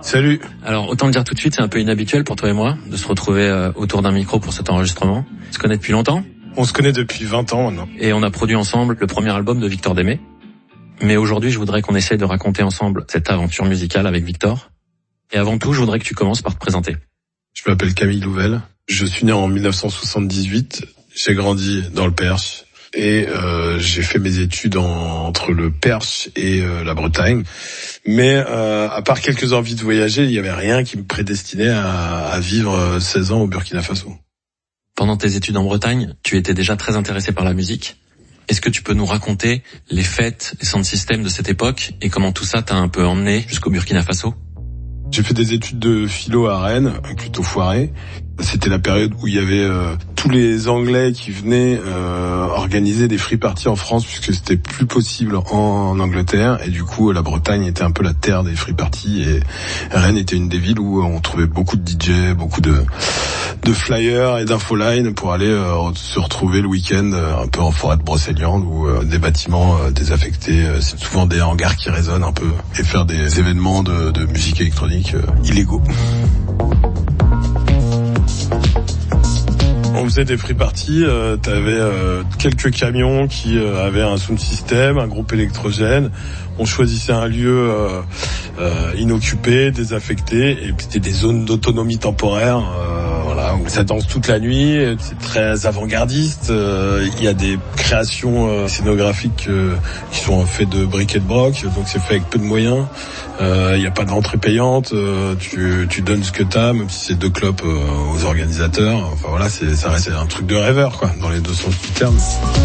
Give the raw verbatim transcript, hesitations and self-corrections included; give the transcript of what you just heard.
Salut. Alors, autant le dire tout de suite, c'est un peu inhabituel pour toi et moi de se retrouver euh, autour d'un micro pour cet enregistrement. On se connaît depuis longtemps. On se connaît depuis vingt ans maintenant. Et on a produit ensemble le premier album de Victor Démé. Mais aujourd'hui, je voudrais qu'on essaye de raconter ensemble cette aventure musicale avec Victor. Et avant tout, je voudrais que tu commences par te présenter. Je m'appelle Camille Louvel. Je suis né en dix-neuf cent soixante-dix-huit. J'ai grandi dans le Perche. Et euh, j'ai fait mes études en, entre le Perche et euh, la Bretagne. Mais euh, à part quelques envies de voyager, il n'y avait rien qui me prédestinait à, à vivre seize ans au Burkina Faso. Pendant tes études en Bretagne, tu étais déjà très intéressé par la musique. Est-ce que tu peux nous raconter les fêtes, les sound systems de cette époque et comment tout ça t'a un peu emmené jusqu'au Burkina Faso ? J'ai fait des études de philo à Rennes, plutôt foiré. C'était la période où il y avait euh, tous les Anglais qui venaient euh, organiser des free parties en France puisque c'était plus possible en, en Angleterre et du coup la Bretagne était un peu la terre des free parties et Rennes était une des villes où on trouvait beaucoup de D J, beaucoup de de flyers et d'infolines pour aller euh, se retrouver le week-end euh, un peu en forêt de Brocéliande ou euh, des bâtiments euh, désaffectés, euh, c'est souvent des hangars qui résonnent un peu et faire des événements de, de musique électronique euh, illégaux. On faisait des free parties, euh, t'avais euh, quelques camions qui euh, avaient un sound system, un groupe électrogène. On choisissait un lieu euh, euh, inoccupé, désaffecté, et puis c'était des zones d'autonomie temporaire, euh, voilà, où ça danse toute la nuit. C'est très avant-gardiste. Euh, il y a des créations euh, scénographiques euh, qui sont faites de briques et de broc, donc c'est fait avec peu de moyens. Euh, il n'y a pas d'entrée payante. Euh, tu, tu donnes ce que t'as, même si c'est deux clopes euh, aux organisateurs. Enfin voilà, c'est ça reste un truc de rêveur, quoi, dans les deux sens du terme.